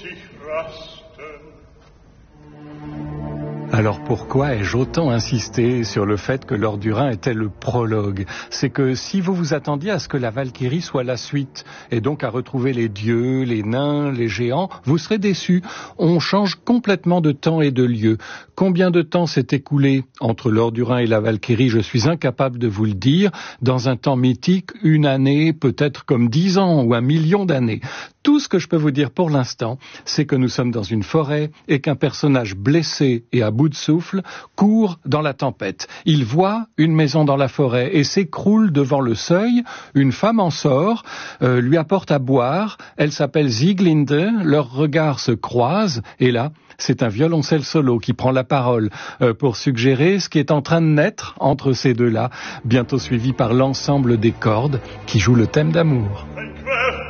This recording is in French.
sich rasten. Alors pourquoi ai-je autant insisté sur le fait que l'Or du Rhin était le prologue? C'est que si vous vous attendiez à ce que la Valkyrie soit la suite, et donc à retrouver les dieux, les nains, les géants, vous serez déçus. On change complètement de temps et de lieu. Combien de temps s'est écoulé entre l'Or du Rhin et la Valkyrie? Je suis incapable de vous le dire. Dans un temps mythique, une année, peut-être comme 10 ans ou 1 million d'années. Tout ce que je peux vous dire pour l'instant, c'est que nous sommes dans une forêt et qu'un personnage blessé et à bout de souffle court dans la tempête. Il voit une maison dans la forêt et s'écroule devant le seuil. Une femme en sort, lui apporte à boire. Elle s'appelle Sieglinde. Leurs regards se croisent et là, c'est un violoncelle solo qui prend la parole pour suggérer ce qui est en train de naître entre ces deux-là, bientôt suivi par l'ensemble des cordes qui jouent le thème d'amour.